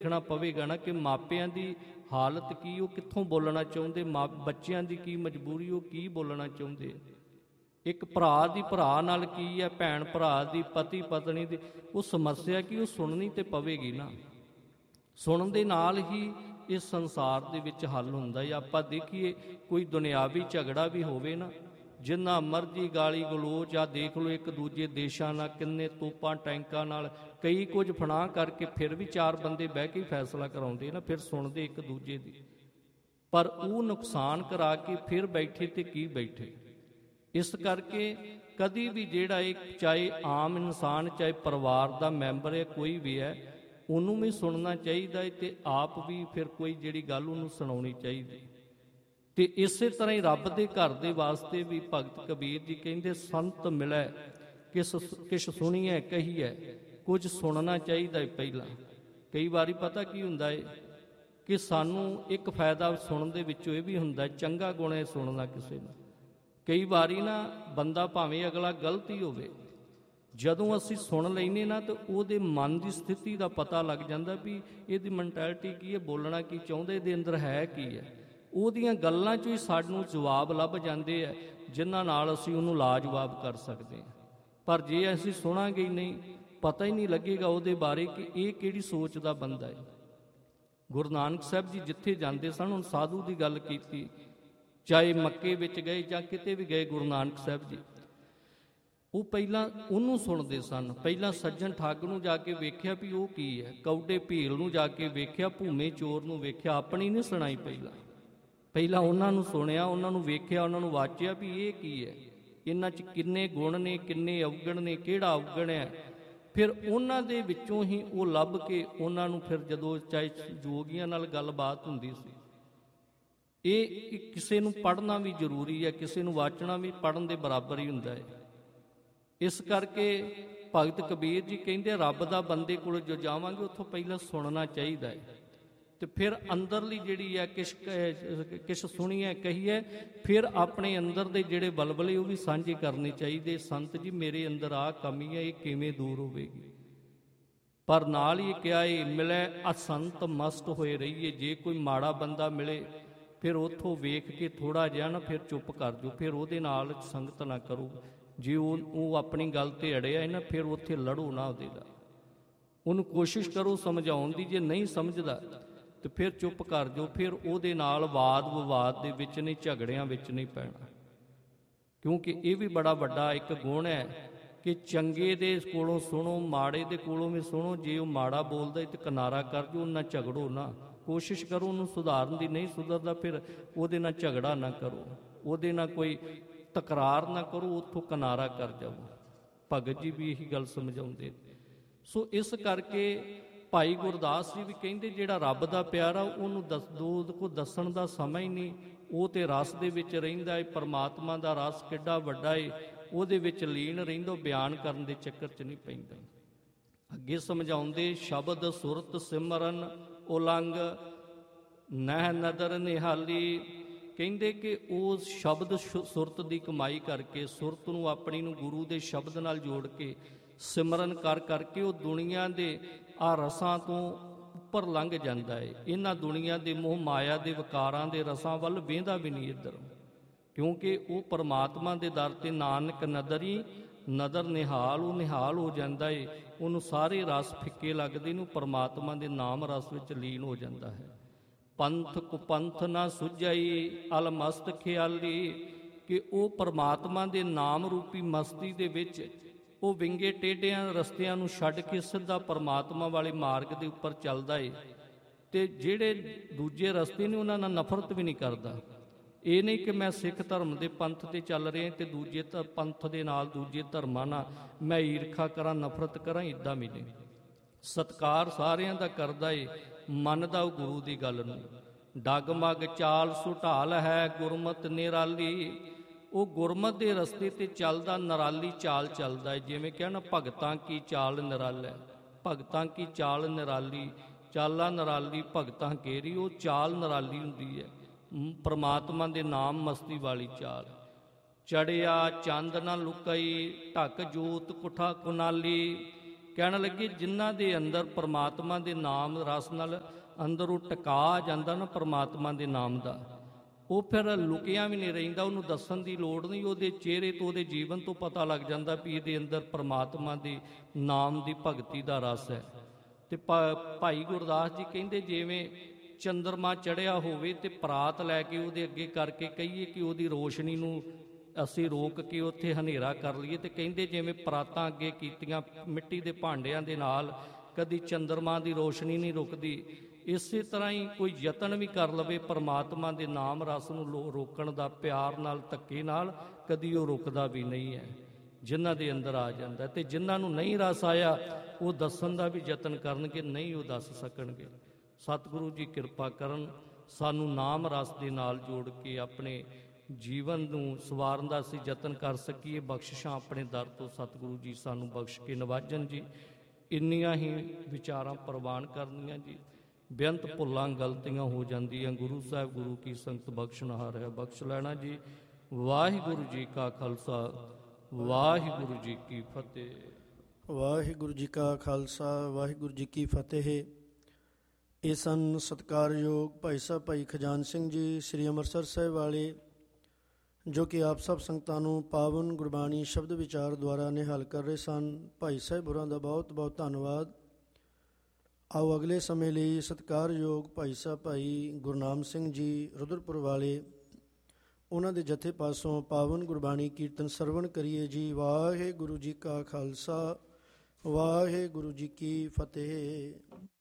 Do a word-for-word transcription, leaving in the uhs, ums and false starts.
ਦੇਖਣਾ ਪਵੇਗਾ ਨਾ ਕਿ ਮਾਪਿਆਂ ਦੀ ਹਾਲਤ ਕੀ, ਉਹ ਕਿੱਥੋਂ ਬੋਲਣਾ ਚਾਹੁੰਦੇ, ਮਾਂ ਬੱਚਿਆਂ ਦੀ ਕੀ ਮਜਬੂਰੀ, ਉਹ ਕੀ ਬੋਲਣਾ ਚਾਹੁੰਦੇ। ਇੱਕ ਭਰਾ ਦੀ ਭਰਾ ਨਾਲ ਕੀ ਹੈ, ਭੈਣ ਭਰਾ ਦੀ, ਪਤੀ ਪਤਨੀ ਦੀ ਉਹ ਸਮੱਸਿਆ ਕੀ, ਉਹ ਸੁਣਨੀ ਤੇ ਪਵੇਗੀ ਨਾ। ਸੁਣਨ ਦੇ ਨਾਲ ਹੀ ਇਸ ਸੰਸਾਰ ਦੇ ਵਿੱਚ ਹੱਲ ਹੁੰਦਾ ਹੈ। ਆਪਾਂ ਦੇਖੀਏ ਕੋਈ ਦੁਨਿਆਵੀ ਝਗੜਾ ਵੀ ਹੋਵੇ ਨਾ, ਜਿੰਨਾ ਮਰਜ਼ੀ ਗਾਲੀ ਗਲੋਚ ਆ, ਦੇਖ ਲਓ ਇੱਕ ਦੂਜੇ ਦੇਸ਼ਾਂ ਨਾਲ ਕਿੰਨੇ ਤੋਪਾਂ ਟੈਂਕਾਂ ਨਾਲ ਕਈ ਕੁਝ ਫਨਾਹ ਕਰਕੇ ਫਿਰ ਵੀ ਚਾਰ ਬੰਦੇ ਬਹਿ ਕੇ ਫੈਸਲਾ ਕਰਾਉਂਦੇ ਨਾ, ਫਿਰ ਸੁਣਦੇ ਇੱਕ ਦੂਜੇ ਦੀ। ਪਰ ਉਹ ਨੁਕਸਾਨ ਕਰਾ ਕੇ ਫਿਰ ਬੈਠੇ ਤੇ ਕੀ ਬੈਠੇ। ਇਸ ਕਰਕੇ ਕਦੀ ਵੀ ਜਿਹੜਾ ਇੱਕ ਚਾਹੇ ਆਮ ਇਨਸਾਨ, ਚਾਹੇ ਪਰਿਵਾਰ ਦਾ ਮੈਂਬਰ ਹੈ, ਕੋਈ ਵੀ ਹੈ, ਉਹਨੂੰ ਵੀ ਸੁਣਨਾ ਚਾਹੀਦਾ ਹੈ ਅਤੇ ਆਪ ਵੀ ਫਿਰ ਕੋਈ ਜਿਹੜੀ ਗੱਲ ਉਹਨੂੰ ਸੁਣਾਉਣੀ ਚਾਹੀਦੀ। ਅਤੇ ਇਸੇ ਤਰ੍ਹਾਂ ਹੀ ਰੱਬ ਦੇ ਘਰ ਦੇ ਵਾਸਤੇ ਵੀ ਭਗਤ ਕਬੀਰ ਜੀ ਕਹਿੰਦੇ, ਸੰਤ ਮਿਲੈ ਕਿਸ ਕਿਛ ਸੁਣੀਐ ਕਹੀਐ, ਕੁਝ ਸੁਣਨਾ ਚਾਹੀਦਾ ਹੈ ਪਹਿਲਾਂ। ਕਈ ਵਾਰੀ ਪਤਾ ਕੀ ਹੁੰਦਾ ਹੈ ਕਿ ਸਾਨੂੰ ਇੱਕ ਫਾਇਦਾ ਸੁਣਨ ਦੇ ਵਿੱਚੋਂ ਇਹ ਵੀ ਹੁੰਦਾ, ਚੰਗਾ ਗੁਣ ਹੈ ਸੁਣਨਾ ਕਿਸੇ ਨੂੰ। ਕਈ ਵਾਰੀ ਨਾ ਬੰਦਾ ਭਾਵੇਂ ਅਗਲਾ ਗਲਤ ਹੀ ਹੋਵੇ, ਜਦੋਂ ਅਸੀਂ ਸੁਣ ਲੈਂਦੇ ਨਾ ਤਾਂ ਉਹਦੇ ਮਨ ਦੀ ਸਥਿਤੀ ਦਾ ਪਤਾ ਲੱਗ ਜਾਂਦਾ ਵੀ ਇਹਦੀ ਮੈਂਟੈਲਿਟੀ ਕੀ ਹੈ, ਬੋਲਣਾ ਕੀ ਚਾਹੁੰਦਾ, ਇਹਦੇ ਅੰਦਰ ਹੈ ਕੀ ਹੈ। ਉਹਦੀਆਂ ਗੱਲਾਂ 'ਚੋਂ ਹੀ ਸਾਨੂੰ ਜਵਾਬ ਲੱਭ ਜਾਂਦੇ ਆ, ਜਿਨ੍ਹਾਂ ਨਾਲ ਅਸੀਂ ਉਹਨੂੰ ਲਾਜਵਾਬ ਕਰ ਸਕਦੇ ਹਾਂ। ਪਰ ਜੇ ਅਸੀਂ ਸੁਣਾਂਗੇ ਹੀ ਨਹੀਂ, ਪਤਾ ਹੀ ਨਹੀਂ ਲੱਗੇਗਾ ਉਹਦੇ ਬਾਰੇ ਕਿ ਇਹ ਕਿਹੜੀ ਸੋਚ ਦਾ ਬੰਦਾ ਹੈ। ਗੁਰੂ ਨਾਨਕ ਸਾਹਿਬ ਜੀ ਜਿੱਥੇ ਜਾਂਦੇ ਸਨ, ਹੁਣ ਸਾਧੂ ਦੀ ਗੱਲ ਕੀਤੀ, ਚਾਹੇ ਮੱਕੇ ਵਿੱਚ ਗਏ ਜਾਂ ਕਿਤੇ ਵੀ ਗਏ ਗੁਰੂ ਨਾਨਕ ਸਾਹਿਬ ਜੀ, ਉਹ ਪਹਿਲਾਂ ਉਹਨੂੰ ਸੁਣਦੇ ਸਨ। ਪਹਿਲਾਂ ਸੱਜਣ ਠੱਗ ਨੂੰ ਜਾ ਕੇ ਵੇਖਿਆ ਵੀ ਉਹ ਕੀ ਹੈ, ਕੌਡੇ ਭੀਲ ਨੂੰ ਜਾ ਕੇ ਵੇਖਿਆ, ਭੂਮੇ ਚੋਰ ਨੂੰ ਵੇਖਿਆ, ਆਪਣੀ ਨਹੀਂ ਸੁਣਾਈ। ਪਹਿਲਾਂ ਪਹਿਲਾਂ ਉਹਨਾਂ ਨੂੰ ਸੁਣਿਆ, ਉਹਨਾਂ ਨੂੰ ਵੇਖਿਆ, ਉਹਨਾਂ ਨੂੰ ਵਾਚਿਆ ਵੀ ਇਹ ਕੀ ਹੈ, ਇਹਨਾਂ 'ਚ ਕਿੰਨੇ ਗੁਣ ਨੇ, ਕਿੰਨੇ ਅਵਗਣ ਨੇ, ਕਿਹੜਾ ਅਵਗਣ ਹੈ। ਫਿਰ ਉਹਨਾਂ ਦੇ ਵਿੱਚੋਂ ਹੀ ਉਹ ਲੱਭ ਕੇ ਉਹਨਾਂ ਨੂੰ ਫਿਰ ਜਦੋਂ ਚਾਹੇ ਜੋਗੀਆਂ ਨਾਲ ਗੱਲਬਾਤ ਹੁੰਦੀ ਸੀ। ਇਹ ਕਿਸੇ ਨੂੰ ਪੜ੍ਹਨਾ ਵੀ ਜ਼ਰੂਰੀ ਹੈ, ਕਿਸੇ ਨੂੰ ਵਾਚਣਾ ਵੀ ਪੜ੍ਹਨ ਦੇ ਬਰਾਬਰ ਹੀ ਹੁੰਦਾ ਹੈ। ਇਸ ਕਰਕੇ ਭਗਤ ਕਬੀਰ ਜੀ ਕਹਿੰਦੇ, ਰੱਬ ਦਾ ਬੰਦੇ ਕੋਲ ਜੋ ਜਾਵਾਂਗੇ ਉੱਥੋਂ ਪਹਿਲਾਂ ਸੁਣਨਾ ਚਾਹੀਦਾ ਹੈ, ਅਤੇ ਫਿਰ ਅੰਦਰਲੀ ਜਿਹੜੀ ਹੈ ਕਿਛ ਕਿਛ ਸੁਣੀਏ ਕਹੀਏ, ਫਿਰ ਆਪਣੇ ਅੰਦਰ ਦੇ ਜਿਹੜੇ ਬਲਬਲੇ ਉਹ ਵੀ ਸਾਂਝੇ ਕਰਨੇ ਚਾਹੀਦੇ। ਸੰਤ ਜੀ ਮੇਰੇ ਅੰਦਰ ਆਹ ਕਮੀ ਹੈ, ਇਹ ਕਿਵੇਂ ਦੂਰ ਹੋਵੇਗੀ। ਪਰ ਨਾਲ ਹੀ ਕਿਹਾ ਇਹ ਮਿਲੇ ਅਸੰਤ ਮਸਤ ਹੋਏ ਰਹੀਏ। ਜੇ ਕੋਈ ਮਾੜਾ ਬੰਦਾ ਮਿਲੇ ਫਿਰ ਉੱਥੋਂ ਵੇਖ ਕੇ ਥੋੜ੍ਹਾ ਜਿਹਾ ਨਾ ਫਿਰ ਚੁੱਪ ਕਰ ਜਾਓ, ਫਿਰ ਉਹਦੇ ਨਾਲ ਸੰਗਤ ਨਾ ਕਰੋ। ਜੇ ਉਹ ਉਹ ਆਪਣੀ ਗੱਲ 'ਤੇ ਅੜਿਆ ਹੈ ਨਾ, ਫਿਰ ਉੱਥੇ ਲੜੋ ਨਾ ਉਹਦੇ ਨਾਲ, ਉਹਨੂੰ ਕੋਸ਼ਿਸ਼ ਕਰੋ ਸਮਝਾਉਣ ਦੀ। ਜੇ ਨਹੀਂ ਸਮਝਦਾ ਤੇ ਫਿਰ ਚੁੱਪ ਕਰ ਜਾਓ, ਫਿਰ ਉਹਦੇ ਨਾਲ ਵਾਦ ਵਿਵਾਦ ਦੇ ਵਿੱਚ ਨਹੀਂ, ਝਗੜਿਆਂ ਵਿੱਚ ਨਹੀਂ ਪੈਣਾ। ਕਿਉਂਕਿ ਇਹ ਵੀ ਬੜਾ ਵੱਡਾ ਇੱਕ ਗੁਣ ਹੈ ਕਿ ਚੰਗੇ ਦੇ ਕੋਲੋਂ ਸੁਣੋ, ਮਾੜੇ ਦੇ ਕੋਲੋਂ ਵੀ ਸੁਣੋ। ਜੇ ਉਹ ਮਾੜਾ ਬੋਲਦਾ ਤੇ ਕਿਨਾਰਾ ਕਰ ਜਾਓ, ਉਹਨਾਂ ਝਗੜੋ ਨਾ, ਕੋਸ਼ਿਸ਼ ਕਰੋ ਉਹਨੂੰ ਸੁਧਾਰਨ ਦੀ। ਨਹੀਂ ਸੁਧਰਦਾ ਫਿਰ ਉਹਦੇ ਨਾਲ ਝਗੜਾ ਨਾ ਕਰੋ, ਉਹਦੇ ਨਾਲ ਕੋਈ ਤਕਰਾਰ ਨਾ ਕਰੋ, ਉੱਥੋਂ ਕਿਨਾਰਾ ਕਰ ਜਾਓ। ਭਗਤ ਜੀ ਵੀ ਇਹੀ ਗੱਲ ਸਮਝਾਉਂਦੇ। ਸੋ ਇਸ ਕਰਕੇ ਭਾਈ ਗੁਰਦਾਸ ਜੀ ਵੀ ਕਹਿੰਦੇ, ਜਿਹੜਾ ਰੱਬ ਦਾ ਪਿਆਰਾ ਉਹਨੂੰ ਦਸ ਦੋ ਕੋ ਦੱਸਣ ਦਾ ਸਮਾਂ ਹੀ ਨਹੀਂ, ਉਹ ਤੇ ਰਸ ਦੇ ਵਿੱਚ ਰਹਿੰਦਾ ਹੈ। ਪਰਮਾਤਮਾ ਦਾ ਰਸ ਕਿੱਡਾ ਵੱਡਾ ਹੈ, ਉਹਦੇ ਵਿੱਚ ਲੀਨ ਰਹਿੰਦਾ, ਬਿਆਨ ਕਰਨ ਦੇ ਚੱਕਰ 'ਚ ਨਹੀਂ ਪੈਂਦਾ। ਅੱਗੇ ਸਮਝਾਉਂਦੇ, ਸ਼ਬਦ ਸੁਰਤ ਸਿਮਰਨ ਉਲੰਗ ਨਹਿ ਨਦਰ ਨਿਹਾਲੀ। ਕਹਿੰਦੇ ਕਿ ਉਹ ਸ਼ਬਦ ਸੁਰਤ ਦੀ ਕਮਾਈ ਕਰਕੇ, ਸੁਰਤ ਨੂੰ ਆਪਣੀ ਨੂੰ ਗੁਰੂ ਦੇ ਸ਼ਬਦ ਨਾਲ ਜੋੜ ਕੇ ਸਿਮਰਨ ਕਰ ਕਰਕੇ ਉਹ ਦੁਨੀਆ ਦੇ ਆ ਰਸਾਂ ਤੋਂ ਉੱਪਰ ਲੰਘ ਜਾਂਦਾ ਹੈ। ਇਹਨਾਂ ਦੁਨੀਆ ਦੇ ਮੋਹ ਮਾਇਆ ਦੇ ਵਿਕਾਰਾਂ ਦੇ ਰਸਾਂ ਵੱਲ ਵੇਂਦਾ ਵੀ ਨਹੀਂ ਇੱਧਰ, ਕਿਉਂਕਿ ਉਹ ਪਰਮਾਤਮਾ ਦੇ ਦਰ 'ਤੇ ਨਾਨਕ ਨਦਰੀ ਨਦਰ ਨਿਹਾਲ, ਉਹ ਨਿਹਾਲ ਹੋ ਜਾਂਦਾ ਏ। ਉਹਨੂੰ ਸਾਰੇ ਰਸ ਫਿੱਕੇ ਲੱਗਦੇ ਨੇ, ਪਰਮਾਤਮਾ ਦੇ ਨਾਮ ਰਸ ਵਿੱਚ ਲੀਨ ਹੋ ਜਾਂਦਾ ਹੈ। ਪੰਥ ਕੁਪੰਥ ਨਾ ਸੁਝਾਈ ਅਲਮਸਤ ਖਿਆਲੀ, ਕਿ ਉਹ ਪਰਮਾਤਮਾ ਦੇ ਨਾਮ ਰੂਪੀ ਮਸਤੀ ਦੇ ਵਿੱਚ ਉਹ ਵਿੰਗੇ ਟੇਢਿਆਂ ਰਸਤਿਆਂ ਨੂੰ ਛੱਡ ਕੇ ਸਿੱਧਾ ਪਰਮਾਤਮਾ ਵਾਲੇ ਮਾਰਗ ਦੇ ਉੱਪਰ ਚੱਲਦਾ ਏ। ਅਤੇ ਜਿਹੜੇ ਦੂਜੇ ਰਸਤੇ ਨੇ ਉਹਨਾਂ ਨਾਲ ਨਫ਼ਰਤ ਵੀ ਨਹੀਂ ਕਰਦਾ। ਇਹ ਨਹੀਂ ਕਿ ਮੈਂ ਸਿੱਖ ਧਰਮ ਦੇ ਪੰਥ 'ਤੇ ਚੱਲ ਰਿਹਾ ਅਤੇ ਦੂਜੇ ਧ ਪੰਥ ਦੇ ਨਾਲ ਦੂਜੇ ਧਰਮਾਂ ਨਾਲ ਮੈਂ ਈਰਖਾ ਕਰਾਂ, ਨਫ਼ਰਤ ਕਰਾਂ, ਇੱਦਾਂ ਵੀ ਨਹੀਂ। ਸਤਿਕਾਰ ਸਾਰਿਆਂ ਦਾ ਕਰਦਾ ਏ, ਮੰਨਦਾ ਉਹ ਗੁਰੂ ਦੀ ਗੱਲ ਨੂੰ। ਡਗਮਗ ਚਾਲ ਸੁਢਾਲ ਹੈ ਗੁਰਮਤਿ ਨਿਰਾਲੀ, ਉਹ ਗੁਰਮਤਿ ਦੇ ਰਸਤੇ 'ਤੇ ਚੱਲਦਾ, ਨਿਰਾਲੀ ਚਾਲ ਚੱਲਦਾ ਹੈ। ਜਿਵੇਂ ਕਿਹਾ ਨਾ, ਭਗਤਾਂ ਕੀ ਚਾਲ ਨਿਰਾਲਾ, ਭਗਤਾਂ ਕੀ ਚਾਲ ਨਿਰਾਲੀ, ਚਾਲਾਂ ਨਿਰਾਲੀ ਭਗਤਾਂ ਕੇਰੀ, ਉਹ ਚਾਲ ਨਿਰਾਲੀ ਹੁੰਦੀ ਹੈ ਪਰਮਾਤਮਾ ਦੇ ਨਾਮ ਮਸਤੀ ਵਾਲੀ ਚਾਲ। ਚੜਿਆ ਚੰਦ ਨਾ ਲੁਕਈ ਢਕ ਜੋਤ ਕੁਠਾ ਕੁਨਾਲੀ, ਕਹਿਣ ਲੱਗੇ ਜਿਨ੍ਹਾਂ ਦੇ ਅੰਦਰ ਪਰਮਾਤਮਾ ਦੇ ਨਾਮ ਰਸ ਨਾਲ ਅੰਦਰ ਉਹ ਟਿਕਾ ਜਾਂਦਾ ਨਾ ਪਰਮਾਤਮਾ ਦੇ ਨਾਮ ਦਾ, ਉਹ ਫਿਰ ਲੁਕਿਆ ਵੀ ਨਹੀਂ ਰਹਿੰਦਾ, ਉਹਨੂੰ ਦੱਸਣ ਦੀ ਲੋੜ ਨਹੀਂ, ਉਹਦੇ ਚਿਹਰੇ ਤੋਂ ਉਹਦੇ ਜੀਵਨ ਤੋਂ ਪਤਾ ਲੱਗ ਜਾਂਦਾ ਵੀ ਇਹਦੇ ਅੰਦਰ ਪਰਮਾਤਮਾ ਦੇ ਨਾਮ ਦੀ ਭਗਤੀ ਦਾ ਰਸ ਹੈ। ਤੇ ਭਾਈ ਗੁਰਦਾਸ ਜੀ ਕਹਿੰਦੇ ਜਿਵੇਂ ਚੰਦਰਮਾ ਚੜ੍ਹਿਆ ਹੋਵੇ ਤੇ ਪਰਾਤ ਲੈ ਕੇ ਉਹਦੇ ਅੱਗੇ ਕਰਕੇ ਕਹੀਏ ਕਿ ਉਹਦੀ ਰੋਸ਼ਨੀ ਨੂੰ ਅਸੀਂ ਰੋਕ ਕੇ ਉੱਥੇ ਹਨੇਰਾ ਕਰ ਲਈਏ, ਤੇ ਕਹਿੰਦੇ ਜਿਵੇਂ ਪਰਾਤਾਂ ਅੱਗੇ ਕੀਤੀਆਂ ਮਿੱਟੀ ਦੇ ਭਾਂਡਿਆਂ ਦੇ ਨਾਲ ਕਦੀ ਚੰਦਰਮਾ ਦੀ ਰੋਸ਼ਨੀ ਨਹੀਂ ਰੁਕਦੀ, ਇਸੇ ਤਰ੍ਹਾਂ ਹੀ ਕੋਈ ਯਤਨ ਵੀ ਕਰ ਲਵੇ ਪਰਮਾਤਮਾ ਦੇ ਨਾਮ ਰਸ ਨੂੰ ਲੋ ਰੋਕਣ ਦਾ ਪਿਆਰ ਨਾਲ, ਧੱਕੇ ਨਾਲ, ਕਦੀ ਉਹ ਰੁਕਦਾ ਵੀ ਨਹੀਂ ਹੈ ਜਿਨ੍ਹਾਂ ਦੇ ਅੰਦਰ ਆ ਜਾਂਦਾ। ਤੇ ਜਿਨ੍ਹਾਂ ਨੂੰ ਨਹੀਂ ਰਸ ਆਇਆ ਉਹ ਦੱਸਣ ਦਾ ਵੀ ਯਤਨ ਕਰਨਗੇ, ਨਹੀਂ ਉਹ ਦੱਸ ਸਕਣਗੇ। ਸਤਿਗੁਰੂ ਜੀ ਕਿਰਪਾ ਕਰਨ, ਸਾਨੂੰ ਨਾਮ ਰਸ ਦੇ ਨਾਲ ਜੋੜ ਕੇ ਆਪਣੇ ਜੀਵਨ ਨੂੰ ਸਵਾਰਨ ਦਾ ਅਸੀਂ ਯਤਨ ਕਰ ਸਕੀਏ। ਬਖਸ਼ਿਸ਼ਾਂ ਆਪਣੇ ਦਰ ਤੋਂ ਸਤਿਗੁਰੂ ਜੀ ਸਾਨੂੰ ਬਖਸ਼ ਕੇ ਨਵਾਜਣ ਜੀ। ਇੰਨੀਆਂ ਹੀ ਵਿਚਾਰਾਂ ਪ੍ਰਵਾਨ ਕਰਨੀਆਂ ਜੀ, ਬੇਅੰਤ ਭੁੱਲਾਂ ਗਲਤੀਆਂ ਹੋ ਜਾਂਦੀਆਂ, ਗੁਰੂ ਸਾਹਿਬ ਗੁਰੂ ਕੀ ਸੰਗਤ ਬਖਸ਼ਣਹਾਰ ਹੈ, ਬਖਸ਼ ਲੈਣਾ ਜੀ। ਵਾਹਿਗੁਰੂ ਜੀ ਕਾ ਖਾਲਸਾ, ਵਾਹਿਗੁਰੂ ਜੀ ਕੀ ਫਤਿਹ। ਵਾਹਿਗੁਰੂ ਜੀ ਕਾ ਖਾਲਸਾ, ਵਾਹਿਗੁਰੂ ਜੀ ਕੀ ਫਤਿਹ। ਇਹ ਸਨ ਸਤਿਕਾਰਯੋਗ ਭਾਈ ਸਾਹਿਬ ਭਾਈ ਖਜਾਨ ਸਿੰਘ ਜੀ ਸ੍ਰੀ ਅੰਮ੍ਰਿਤਸਰ ਸਾਹਿਬ ਵਾਲੇ, ਜੋ ਕਿ ਆਪ ਸਭ ਸੰਗਤਾਂ ਨੂੰ ਪਾਵਨ ਗੁਰਬਾਣੀ ਸ਼ਬਦ ਵਿਚਾਰ ਦੁਆਰਾ ਨਿਹਾਲ ਕਰ ਰਹੇ ਸਨ। ਭਾਈ ਸਾਹਿਬ ਹੋਰਾਂ ਦਾ ਬਹੁਤ ਬਹੁਤ ਧੰਨਵਾਦ। ਆਓ ਅਗਲੇ ਸਮੇਂ ਲਈ ਸਤਿਕਾਰਯੋਗ ਭਾਈ ਸਾਹਿਬ ਭਾਈ ਗੁਰਨਾਮ ਸਿੰਘ ਜੀ ਰੁਦਰਪੁਰ ਵਾਲੇ, ਉਹਨਾਂ ਦੇ ਜਥੇ ਪਾਸੋਂ ਪਾਵਨ ਗੁਰਬਾਣੀ ਕੀਰਤਨ ਸਰਵਣ ਕਰੀਏ ਜੀ। ਵਾਹਿਗੁਰੂ ਜੀ ਕਾ ਖਾਲਸਾ, ਵਾਹਿਗੁਰੂ ਜੀ ਕੀ ਫਤਿਹ।